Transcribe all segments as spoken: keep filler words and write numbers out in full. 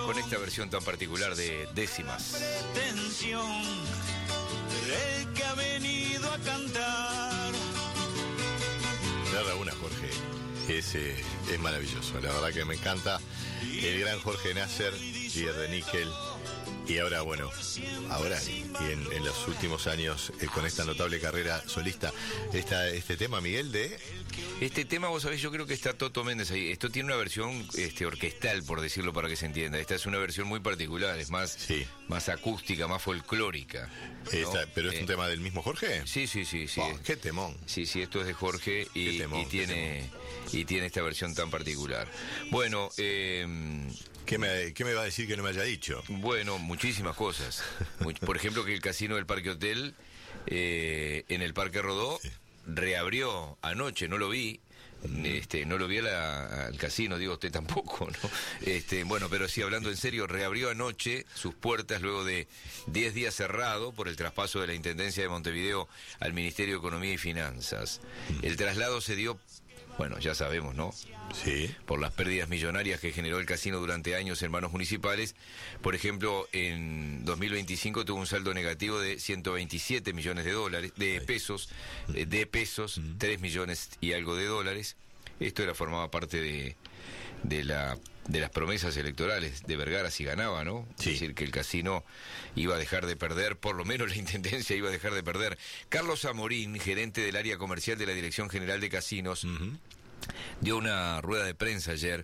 con esta versión tan particular de Décimas. Pretensión del que ha venido a cantar. Darle una, Jorge. Es, eh, es maravilloso, la verdad que me encanta. El gran Jorge Nasser, líder de Níquel. Y ahora, bueno, ahora y en, en los últimos años, eh, con esta notable carrera solista, esta, este tema, Miguel, de... Este tema, vos sabés, yo creo que está Toto Méndez ahí. Esto tiene una versión este, orquestal, por decirlo para que se entienda. Esta es una versión muy particular, es más, sí. más acústica, más folclórica, ¿no? Esta, ¿Pero es eh, un tema del mismo Jorge? Sí, sí, sí. sí. Oh, ¡qué temón! Sí, sí, esto es de Jorge y, temón, y, tiene, y tiene esta versión tan particular. Bueno, eh... ¿Qué me, ¿Qué me va a decir que no me haya dicho? Bueno, muchísimas cosas. Por ejemplo, que el casino del Parque Hotel, eh, en el Parque Rodó, sí. reabrió anoche, no lo vi. Este, no lo vi a la, al casino, digo, usted tampoco, ¿no? Este, bueno, pero sí, hablando en serio, reabrió anoche sus puertas luego de diez días cerrado por el traspaso de la Intendencia de Montevideo al Ministerio de Economía y Finanzas. El traslado se dio, bueno, ya sabemos, ¿no? Sí. Por las pérdidas millonarias que generó el casino durante años en manos municipales. Por ejemplo, en dos mil veinticinco tuvo un saldo negativo de ciento veintisiete millones de dólares, de pesos, eh, de pesos, uh-huh. tres millones y algo de dólares. Esto era formaba parte de, de la de las promesas electorales de Vergara si ganaba, ¿no? Sí. Es decir, que el casino iba a dejar de perder, por lo menos la Intendencia iba a dejar de perder. Carlos Amorín, gerente del área comercial de la Dirección General de Casinos, uh-huh. dio una rueda de prensa ayer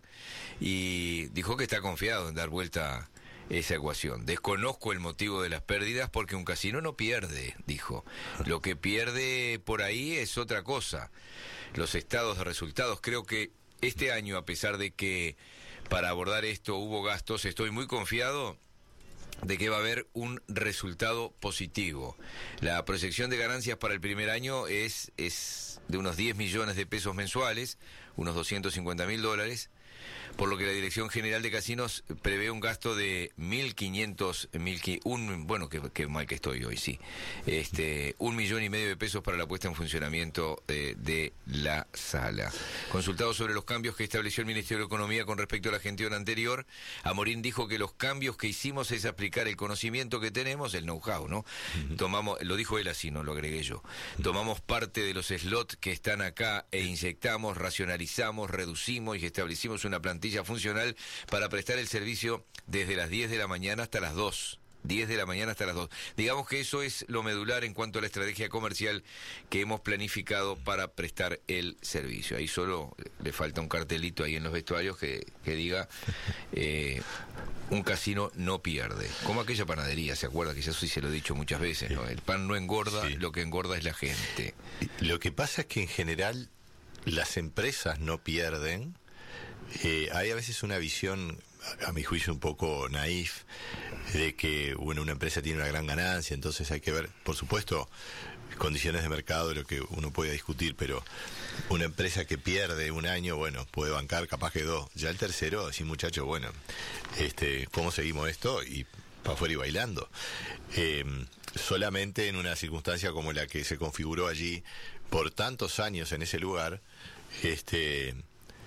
y dijo que está confiado en dar vuelta esa ecuación. Desconozco el motivo de las pérdidas porque un casino no pierde, dijo. Lo que pierde por ahí es otra cosa. Los estados de resultados. Creo que este año, a pesar de que para abordar esto hubo gastos, estoy muy confiado de que va a haber un resultado positivo. La proyección de ganancias para el primer año es, es de unos diez millones de pesos mensuales, unos doscientos cincuenta mil dólares, por lo que la Dirección General de Casinos prevé un gasto de mil quinientos, mil, un, bueno, que, que mal que estoy hoy, sí, este, un millón y medio de pesos para la puesta en funcionamiento eh, de la sala. Consultado sobre los cambios que estableció el Ministerio de Economía con respecto a la gestión anterior, Amorín dijo que los cambios que hicimos es aplicar el conocimiento que tenemos, el know-how, ¿no? Uh-huh. Tomamos, lo dijo él así, no lo agregué yo. Tomamos parte de los slots que están acá e inyectamos, racionalizamos, reducimos y establecimos una plantilla funcional para prestar el servicio desde las diez de la mañana hasta las dos. diez de la mañana hasta las dos. Digamos que eso es lo medular en cuanto a la estrategia comercial que hemos planificado para prestar el servicio. Ahí solo le falta un cartelito ahí en los vestuarios que, que diga eh, un casino no pierde. Como aquella panadería, ¿se acuerda? Que ya sí se lo he dicho muchas veces, ¿no? El pan no engorda, sí. Lo que engorda es la gente. Lo que pasa es que en general las empresas no pierden. Eh, hay a veces una visión, a mi juicio un poco naif, de que bueno, una empresa tiene una gran ganancia, entonces hay que ver, por supuesto, condiciones de mercado, lo que uno puede discutir, pero una empresa que pierde un año, bueno, puede bancar capaz que dos, ya el tercero, así muchacho, bueno, este, ¿cómo seguimos esto? Y para afuera y bailando. Eh, solamente en una circunstancia como la que se configuró allí por tantos años en ese lugar, este...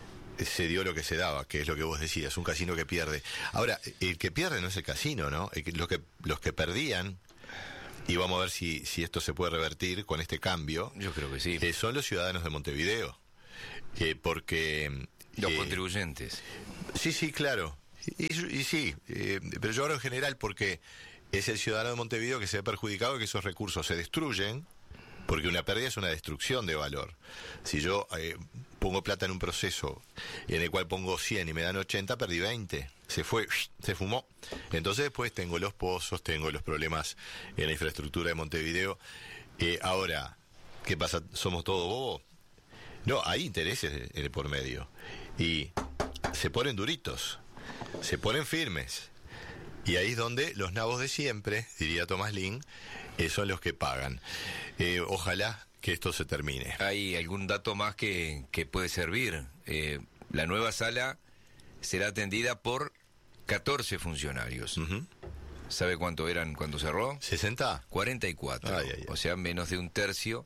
se dio lo que se daba, que es lo que vos decías, un casino que pierde. Ahora, el que pierde no es el casino, ¿no? El que, los que los que perdían, y vamos a ver si, si esto se puede revertir con este cambio. Yo creo que sí. Eh, son los ciudadanos de Montevideo. Eh, porque... Los eh, contribuyentes. Sí, sí, claro. Y, y sí, eh, pero yo hablo en general porque es el ciudadano de Montevideo que se ve perjudicado, que esos recursos se destruyen, porque una pérdida es una destrucción de valor. Si yo eh, pongo plata en un proceso en el cual pongo cien y me dan ochenta, perdí veinte. Se fue, se fumó. Entonces después tengo los pozos, tengo los problemas en la infraestructura de Montevideo. Eh, ahora, ¿qué pasa? ¿Somos todos bobos? No, hay intereses de, de por medio. Y se ponen duritos, se ponen firmes. Y ahí es donde los nabos de siempre, diría Tomás Lin, eh, son los que pagan. Eh, ojalá que esto se termine. Hay algún dato más que, que puede servir. Eh, la nueva sala será atendida por catorce funcionarios. Uh-huh. ¿Sabe cuánto eran cuando cerró? ¿sesenta? cuarenta y cuatro. Ay, ay, ay. O sea, menos de un tercio.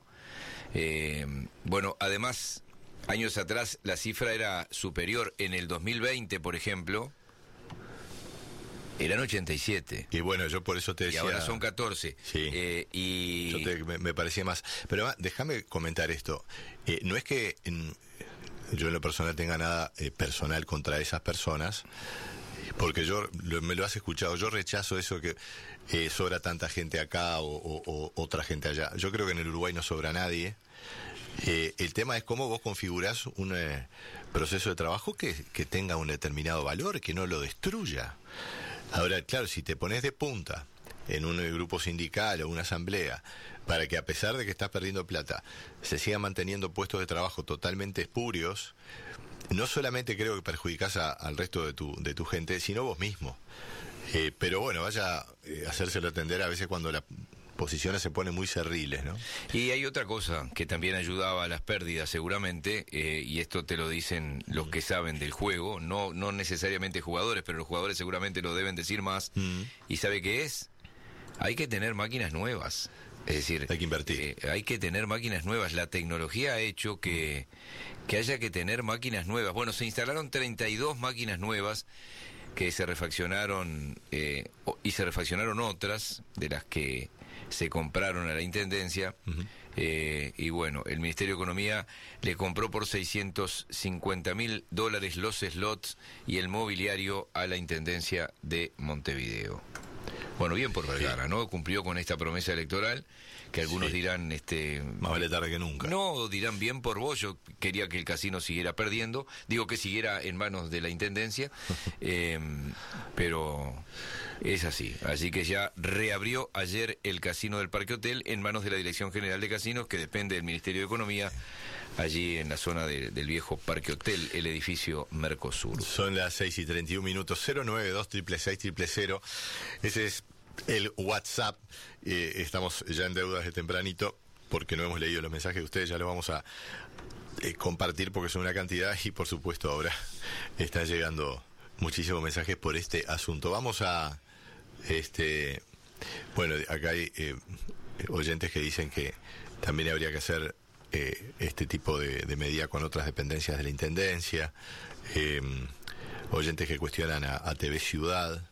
Eh, bueno, además, años atrás la cifra era superior. En el dos mil veinte, por ejemplo... Eran ochenta y siete. Y bueno, yo por eso te decía... Y ahora son catorce. Sí. Eh, y... Yo te, me, me parecía más... Pero ah, déjame comentar esto. Eh, no es que en, yo en lo personal tenga nada eh, personal contra esas personas, porque yo lo, me lo has escuchado. Yo rechazo eso que eh, sobra tanta gente acá o, o, o otra gente allá. Yo creo que en el Uruguay no sobra nadie. Eh, el tema es cómo vos configurás un eh, proceso de trabajo que, que tenga un determinado valor, que no lo destruya. Ahora, claro, si te pones de punta en un grupo sindical o una asamblea para que, a pesar de que estás perdiendo plata, se sigan manteniendo puestos de trabajo totalmente espurios, no solamente creo que perjudicás a, al resto de tu, de tu gente, sino vos mismo. Eh, pero bueno, vaya eh, a hacérselo entender a veces cuando las posiciones se ponen muy cerriles, ¿no? Y hay otra cosa que también ayudaba a las pérdidas seguramente, eh, y esto te lo dicen los que saben del juego, no, no necesariamente jugadores, pero los jugadores seguramente lo deben decir más, mm. ¿Y sabe qué es? Hay que tener máquinas nuevas. Es decir, hay que invertir. Eh, hay que tener máquinas nuevas. La tecnología ha hecho que, que haya que tener máquinas nuevas. Bueno, se instalaron treinta y dos máquinas nuevas que se refaccionaron eh, y se refaccionaron otras de las que se compraron a la Intendencia. Uh-huh. eh, y bueno, el Ministerio de Economía le compró por seiscientos cincuenta mil dólares los slots y el mobiliario a la Intendencia de Montevideo. Bueno, bien por Vergara, ¿no? Cumplió con esta promesa electoral, que algunos sí. dirán... este más vale tarde que nunca. No, dirán bien por vos, yo quería que el casino siguiera perdiendo, digo que siguiera en manos de la Intendencia, eh, pero es así. Así que ya reabrió ayer el casino del Parque Hotel en manos de la Dirección General de Casinos, que depende del Ministerio de Economía, allí en la zona de, del viejo Parque Hotel, el edificio Mercosur. Son las seis y treinta y un minutos, cero nueve dos, seis seis seis cero cero. Ese es el WhatsApp. Eh, estamos ya en deudas de tempranito, porque no hemos leído los mensajes de ustedes, ya los vamos a eh, compartir porque son una cantidad, y por supuesto ahora están llegando muchísimos mensajes por este asunto. Vamos a... este bueno, acá hay eh, oyentes que dicen que también habría que hacer Eh, este tipo de, de medida con otras dependencias de la Intendencia, eh, oyentes que cuestionan a, a T V Ciudad,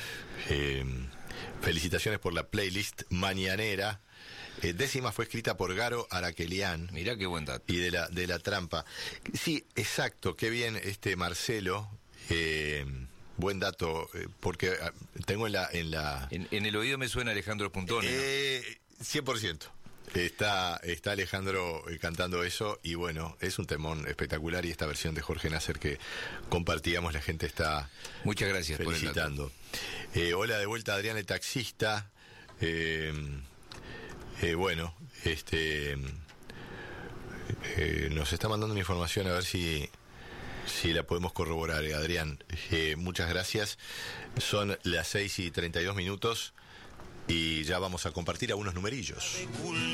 eh, felicitaciones por la playlist mañanera, eh, décima fue escrita por Garo Araquelián. Mirá qué buen dato. Y de la, de la trampa. Sí, exacto, qué bien este Marcelo, eh, buen dato, eh, porque tengo en la... En, la, en, en el oído me suena Alejandro Puntone, eh, ¿no? cien por ciento. Está, está Alejandro eh, cantando eso, y bueno, es un temón espectacular, y esta versión de Jorge Nasser que compartíamos, la gente está muchas gracias felicitando. Por el eh, hola de vuelta Adrián el taxista. Eh, eh, bueno, este eh, nos está mandando una información, a ver si si la podemos corroborar, eh, Adrián. Eh, muchas gracias. Son las seis y treinta y dos minutos. Y ya vamos a compartir algunos numerillos.